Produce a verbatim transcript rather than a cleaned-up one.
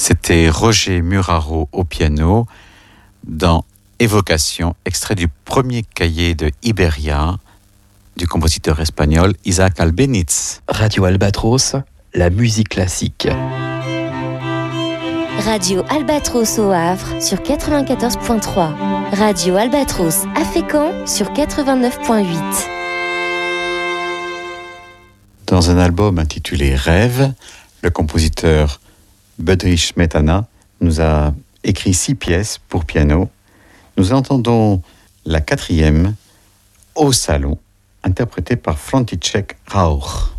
C'était Roger Muraro au piano dans Évocation, extrait du premier cahier de Iberia du compositeur espagnol Isaac Albéniz. Radio Albatros, la musique classique. Radio Albatros au Havre sur quatre-vingt-quatorze virgule trois. Radio Albatros à Fécamp sur quatre-vingt-neuf virgule huit. Dans un album intitulé Rêve, le compositeur Bedřich Smetana nous a écrit six pièces pour piano. Nous entendons la quatrième, Au Salon, interprétée par František Rauch.